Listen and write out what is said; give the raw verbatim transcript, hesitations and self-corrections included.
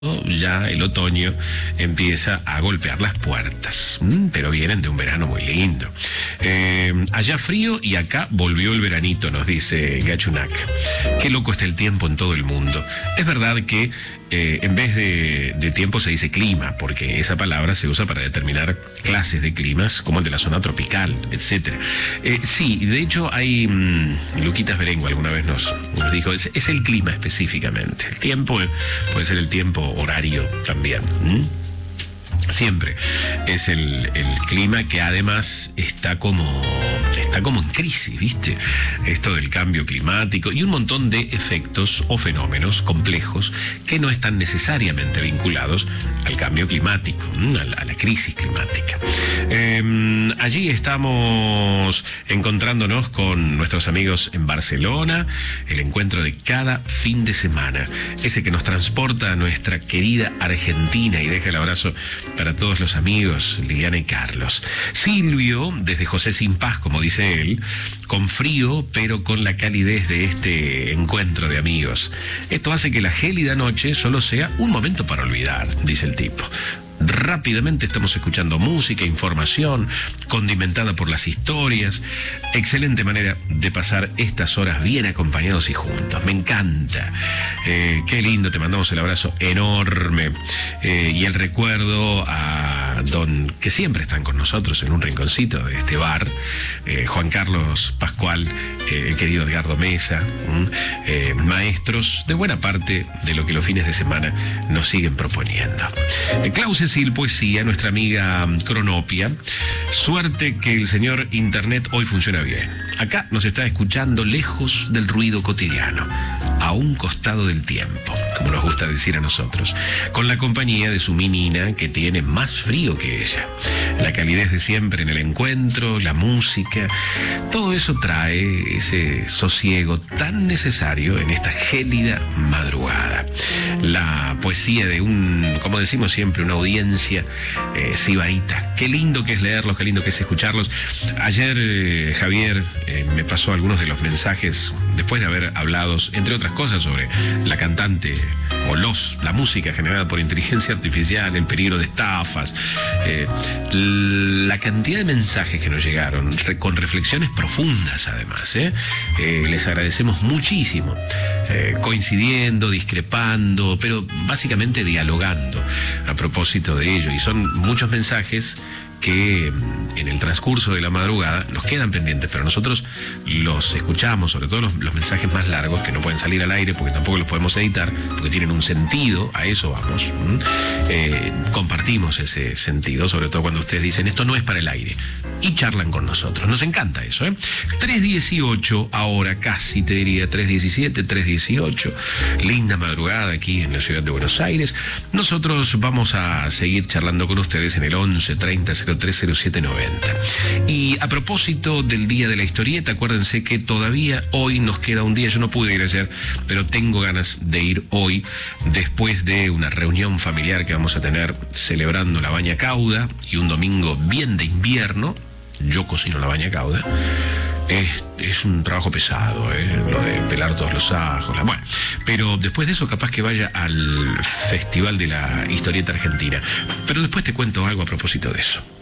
ya el otoño empieza a golpear las puertas, mm, pero vienen de un verano muy lindo. Eh, allá frío y acá volvió el veranito, nos dice Gachunac. Qué loco está el tiempo en todo el mundo. Es verdad que eh, en vez de, de tiempo se dice clima, porque esa palabra se usa para determinar clases de climas, como el de la zona tropical, etcétera. Eh, sí, de hecho hay, mmm, Luquitas Berengo alguna vez nos, nos dijo, es, es el clima específicamente. El tiempo puede ser el tiempo horario también. ¿Mm? Siempre es el, el clima que además está como, está como en crisis, ¿viste? Esto del cambio climático y un montón de efectos o fenómenos complejos que no están necesariamente vinculados al cambio climático, a la, a la crisis climática. Eh, allí estamos encontrándonos con nuestros amigos en Barcelona, el encuentro de cada fin de semana, ese que nos transporta a nuestra querida Argentina y deja el abrazo para todos los amigos, Liliana y Carlos. Silvio, desde José Sin Paz, como dice él, con frío, pero con la calidez de este encuentro de amigos. Esto hace que la gélida noche solo sea un momento para olvidar, dice el tipo. Rápidamente estamos escuchando música, información, condimentada por las historias. Excelente manera de pasar estas horas bien acompañados y juntos. Me encanta. Eh, qué lindo, te mandamos el abrazo enorme. Eh, y el recuerdo a don, que siempre están con nosotros en un rinconcito de este bar, eh, Juan Carlos Pascual, eh, el querido Edgardo Mesa, eh, maestros de buena parte de lo que los fines de semana nos siguen proponiendo. Eh, Klaus Cecil, poesía, nuestra amiga Cronopia. Suerte que el señor Internet hoy funciona bien. Acá nos está escuchando lejos del ruido cotidiano, a un costado del tiempo, como nos gusta decir a nosotros, con la compañía de su menina que tiene más frío que ella. La calidez de siempre en el encuentro, la música, todo eso trae ese sosiego tan necesario en esta gélida madrugada. La poesía de un, como decimos siempre, una audiencia eh, sibarita. Qué lindo que es leerlos, qué lindo que es escucharlos. Ayer eh, Javier eh, me pasó algunos de los mensajes después de haber hablado, entre otras cosas, sobre la cantante o los, la música generada por inteligencia artificial, el peligro de estafas, eh, la cantidad de mensajes que nos llegaron, re, con reflexiones profundas además, ¿eh? Eh, les agradecemos muchísimo, eh, coincidiendo, discrepando, pero básicamente dialogando a propósito de ello, y son muchos mensajes que en el transcurso de la madrugada nos quedan pendientes, pero nosotros los escuchamos, sobre todo los, los mensajes más largos que no pueden salir al aire porque tampoco los podemos editar, porque tienen un sentido, a eso vamos. Eh, compartimos ese sentido, sobre todo cuando ustedes dicen esto no es para el aire, y charlan con nosotros. Nos encanta eso, ¿eh? tres dieciocho ahora, casi te diría, tres diecisiete, tres dieciocho, linda madrugada aquí en la ciudad de Buenos Aires. Nosotros vamos a seguir charlando con ustedes en el once treinta cero tres cero siete noventa. Y a propósito del Día de la Historieta, acuérdense que todavía hoy nos queda un día. Yo no pude ir ayer, pero tengo ganas de ir hoy, después de una reunión familiar que vamos a tener celebrando la baña cauda y un domingo bien de invierno. Yo cocino la baña cauda. Es, es un trabajo pesado, ¿eh? Lo de pelar todos los ajos. La, bueno, pero después de eso capaz que vaya al Festival de la Historieta Argentina. Pero después te cuento algo a propósito de eso.